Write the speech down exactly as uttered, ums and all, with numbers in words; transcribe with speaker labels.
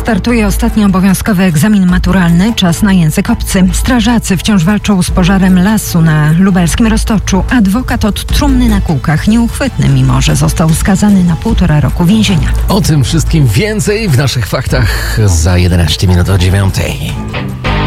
Speaker 1: Startuje ostatni obowiązkowy egzamin maturalny, czas na język obcy. Strażacy wciąż walczą z pożarem lasu na lubelskim Roztoczu. Adwokat od trumny na kółkach nieuchwytny, mimo że został skazany na półtora roku więzienia.
Speaker 2: O tym wszystkim więcej w naszych faktach za jedenaście minut o dziewiątej.